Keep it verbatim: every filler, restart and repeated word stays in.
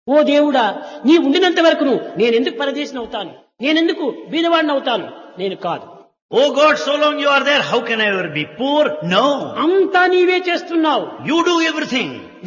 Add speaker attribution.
Speaker 1: ఓ దేవుడా, నీ ఉండినంత వరకు నేనెందుకు పరదేశిని అవుతాను, నేనెందుకు బీదవాడిని అవుతాను? నేను కాదు.
Speaker 2: Oh God, so long you are there, how can I ever be poor? No.
Speaker 1: అంతా నీవే చేస్తున్నావు.
Speaker 2: You do everything.